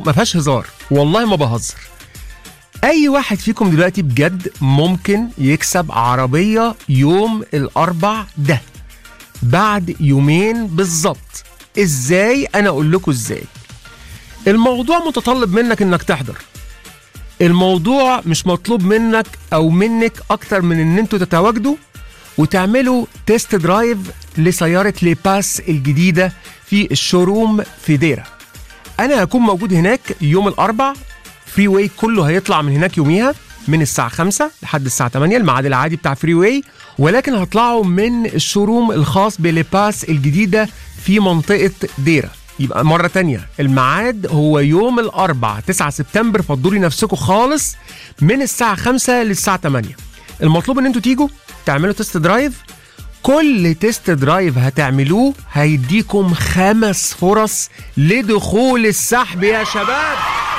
ما فيهاش هزار، والله ما بهزر. اي واحد فيكم دلوقتي بجد ممكن يكسب عربية يوم الاربع ده بعد يومين بالظبط. ازاي؟ انا اقول لكم ازاي. الموضوع متطلب منك انك تحضر. الموضوع مش مطلوب منك او منك اكتر من ان انتوا تتواجدوا وتعملوا تيست درايف لسيارة ليباس الجديدة في الشوروم في ديرة. انا هكون موجود هناك يوم الاربع. فري واي كله هيطلع من هناك يوميها من الساعة 5 لحد الساعة 8 الميعاد العادي بتاع فري واي، ولكن هطلعوا من الشوروم الخاص بليباس الجديدة في منطقة ديرة. يبقى مرة تانية الميعاد هو يوم الاربع 9 سبتمبر. فضوا لي نفسكم خالص من الساعة 5 للساعة 8. المطلوب ان انتوا تيجوا تعملوا تيست درايف. كل تيست درايف هتعملوه هيديكم 5 فرص لدخول السحب يا شباب.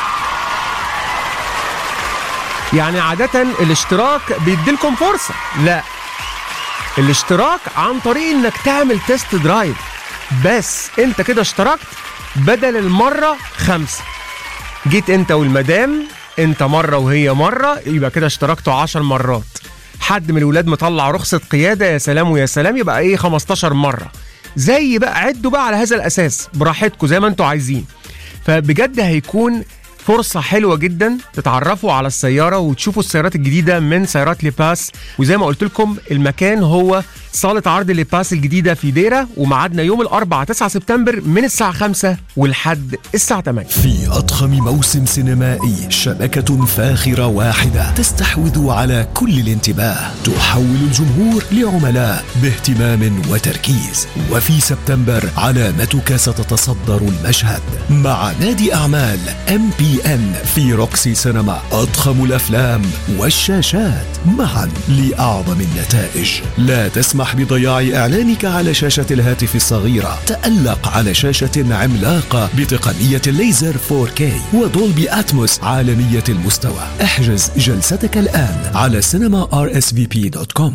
يعني عادة الاشتراك بيديلكم فرصة، لا، الاشتراك عن طريق انك تعمل تيست درايف بس. انت كده اشتركت بدل المرة 5. جيت انت والمدام، انت مرة وهي مرة، يبقى كده اشتركتوا 10 مرات. حد من الولاد مطلع رخصة قيادة، يا سلام ويا سلام، يبقى ايه 15 مرة. زي بقى عدوا بقى على هذا الاساس براحتكم زي ما انتوا عايزين. فبجد هيكون فرصة حلوة جدا تتعرفوا على السيارة وتشوفوا السيارات الجديدة من سيارات ليباس. وزي ما قلت لكم المكان هو صالة عرض ليباس الجديدة في ديرة، ومعادنا يوم الأربعاء 9 سبتمبر من الساعة 5 ولحد الساعة 8. في أضخم موسم سينمائي، شبكة فاخرة واحدة تستحوذ على كل الانتباه، تحول الجمهور لعملاء باهتمام وتركيز. وفي سبتمبر علامتك ستتصدر المشهد مع نادي أعمال MPN في روكسي سينما. أضخم الأفلام والشاشات معا لأعظم النتائج. لا تسمح بضياع إعلانك على شاشة الهاتف الصغيرة. تألق على شاشة عملاقة بتقنية الليزر 4K ودولبي أتموس عالمية المستوى. احجز جلستك الآن على cinema.rsvp.com.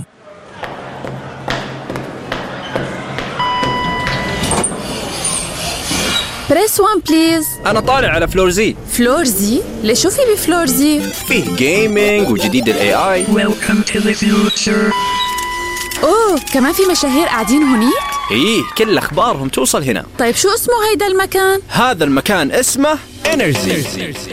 بريس 1 بليز. أنا طالع على فلور زي. فلور زي؟ ليش شو في بفلور زي؟ فيه جيمينج وجديد ال AI. Welcome to the future. أوه، كمان في مشاهير قاعدين هنيك؟ إيه، كل أخبارهم توصل هنا. طيب شو اسمه هيدا المكان؟ هذا المكان اسمه Energy.